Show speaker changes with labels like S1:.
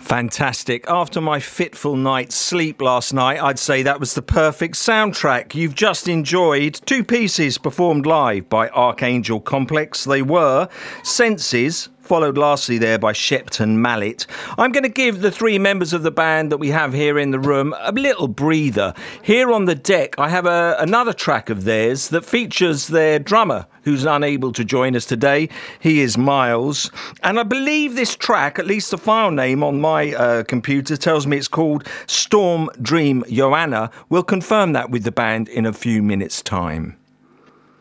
S1: Fantastic. After my fitful night's sleep last night, I'd say that was the perfect soundtrack. You've just enjoyed two pieces performed live by Archangel Complex. They were Senses, followed lastly there by Shepton Mallet. I'm going to give the three members of the band that we have here in the room a little breather. Here on the deck, I have another track of theirs that features their drummer, who's unable to join us today. He is Miles. And I believe this track, at least the file name on my computer, tells me it's called Storm Dream Joanna. We'll confirm that with the band in a few minutes' time.